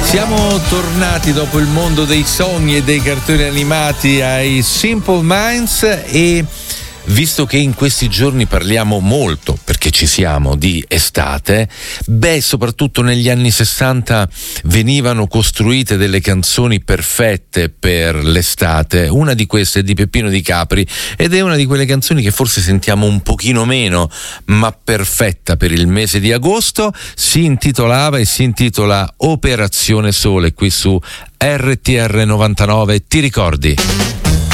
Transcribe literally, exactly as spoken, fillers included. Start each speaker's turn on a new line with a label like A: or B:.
A: Siamo tornati dopo il mondo dei sogni e dei cartoni animati ai Simple Minds, e visto che in questi giorni parliamo molto, perché ci siamo, di estate, beh, soprattutto negli anni sessanta venivano costruite delle canzoni perfette per l'estate. Una di queste è di Peppino Di Capri ed è una di quelle canzoni che forse sentiamo un pochino meno, ma perfetta per il mese di agosto. Si intitolava e si intitola Operazione Sole, qui su R T R novantanove. Ti ricordi?